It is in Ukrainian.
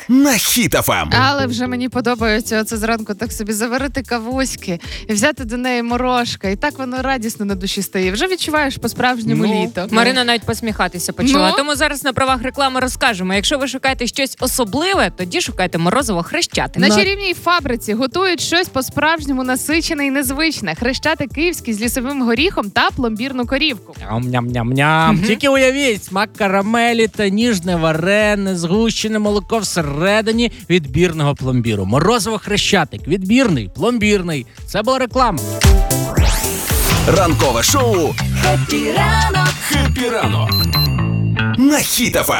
на Хіт FM. Але вже мені подобається оце зранку так собі заварити кавуськи і взяти до неї морошка. І так воно радісно на душі стає. Вже відчуваєш по-справжньому літо. Марина навіть посміхатися почала. Тому зараз на правах реклами розкажемо. Якщо ви шукаєте щось особливе, тоді шукайте морозиво Хрещатик. На чарівній фабриці готують щось по-справжньому насичене і незвичне. Хрещатик київський з лісовим горіхом та пломбірну корівку. Ням-ням-ням. Тільки уявіть, смак карамелі та ніжне варене, згущене молоко всередині відбірного пломбіру. Морозиво Хрещатик. Відбірний, пломбірний. Це була реклама. Ранкове шоу «Хеппі ранок» на Хіт FM.